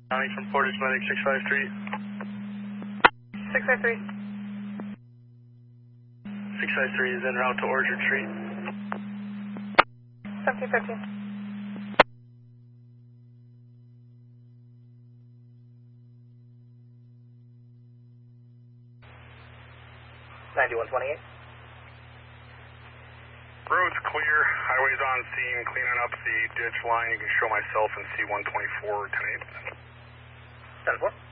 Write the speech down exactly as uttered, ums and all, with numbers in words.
County from Portage Medic six five three. six five three. six five three is en route to Orchard Street. seventeen fifteen. ninety-one twenty-eight. Road's clear. Highway's on scene, cleaning up the ditch line. You can show myself and C one twenty-four ten eight. ten four.